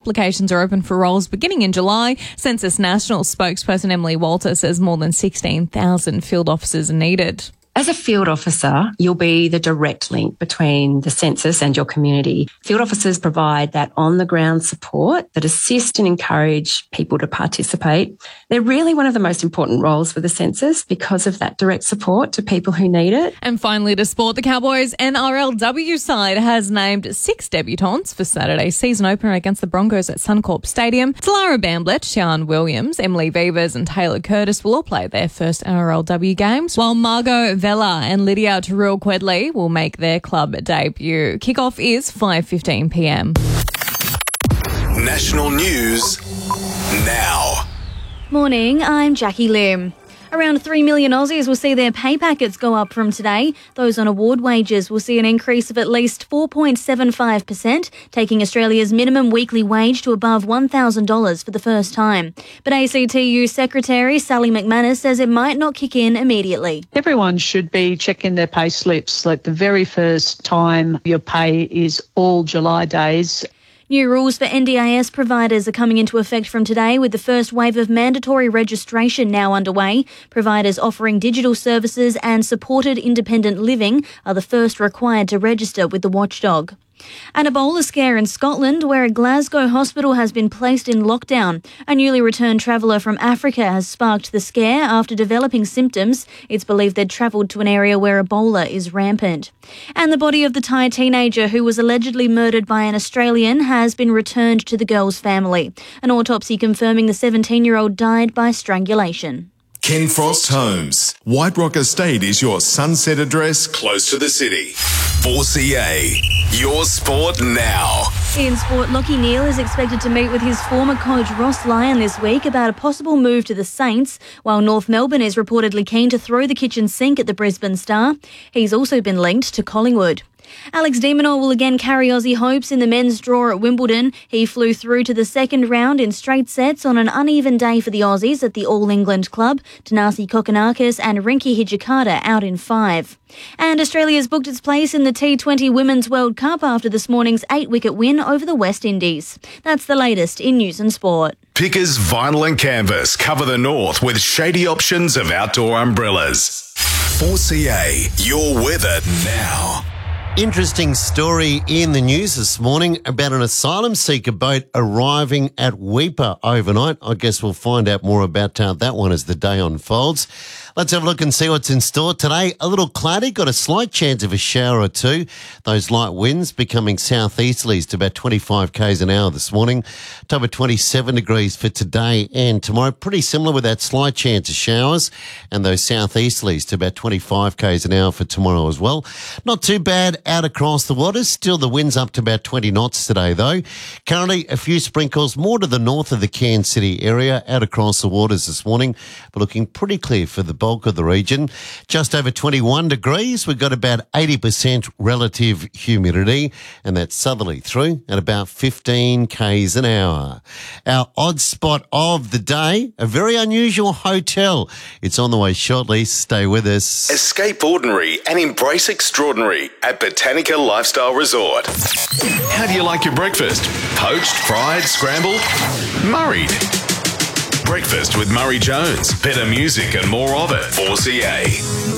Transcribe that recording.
applications are open for roles beginning in July. Census National spokesperson Emily Walter says more than 16,000 field officers are needed. As a field officer, you'll be the direct link between the census and your community. Field officers provide that on-the-ground support that assist and encourage people to participate. They're really one of the most important roles for the census because of that direct support to people who need it. And finally, to sport, the Cowboys NRLW side has named 6 debutants for Saturday's season opener against the Broncos at Suncorp Stadium. Talara Bamblett, Sian Williams, Emily Vevers and Taylor Curtis will all play their first NRLW games, while Margot Vella and Lydia Terrell-Quedley will make their club debut. Kickoff is 5:15 p.m. National news now. Morning, I'm Jackie Lim. Around 3 million Aussies will see their pay packets go up from today. Those on award wages will see an increase of at least 4.75%, taking Australia's minimum weekly wage to above $1,000 for the first time. But ACTU Secretary Sally McManus says it might not kick in immediately. Everyone should be checking their pay slips like the very first time your pay is all July days. New rules for NDIS providers are coming into effect from today, with the first wave of mandatory registration now underway. Providers offering digital services and supported independent living are the first required to register with the watchdog. An Ebola scare in Scotland, where a Glasgow hospital has been placed in lockdown. A newly returned traveller from Africa has sparked the scare after developing symptoms. It's believed they'd travelled to an area where Ebola is rampant. And the body of the Thai teenager who was allegedly murdered by an Australian has been returned to the girl's family. An autopsy confirming the 17-year-old died by strangulation. Ken Frost Homes. White Rock Estate is your sunset address close to the city. 4CA, your sport now. In sport, Lachie Neale is expected to meet with his former coach Ross Lyon this week about a possible move to the Saints, while North Melbourne is reportedly keen to throw the kitchen sink at the Brisbane Star. He's also been linked to Collingwood. Alex de Minaur will again carry Aussie hopes in the men's draw at Wimbledon. He flew through to the second round in straight sets on an uneven day for the Aussies at the All England Club. Tanasi Kokkinakis and Rinky Hijikata out in 5. And Australia's booked its place in the T20 Women's World Cup after this morning's 8-wicket win over the West Indies. That's the latest in news and sport. Pickers Vinyl and Canvas cover the north with shady options of outdoor umbrellas. 4CA, your weather now. Interesting story in the news this morning about an asylum seeker boat arriving at Weipa overnight. I guess we'll find out more about that one as the day unfolds. Let's have a look and see what's in store today. A little cloudy, got a slight chance of a shower or two. Those light winds becoming southeasterlies to about 25 k's an hour this morning. Top of 27 degrees for today and tomorrow. Pretty similar with that slight chance of showers and those southeasterlies to about 25 k's an hour for tomorrow as well. Not too bad out across the waters. Still the winds up to about 20 knots today though. Currently a few sprinkles more to the north of the Cairns City area out across the waters this morning, but looking pretty clear for the bulk of the region. Just over 21 degrees. We've got about 80% relative humidity and that's southerly through at about 15 k's an hour. Our odd spot of the day, a very unusual hotel. It's on the way shortly. Stay with us. Escape ordinary and embrace extraordinary at Botanica Lifestyle Resort. How do you like your breakfast? Poached, fried, scrambled? Murrayed. Breakfast with Murray Jones. Better music and more of it. 4CA.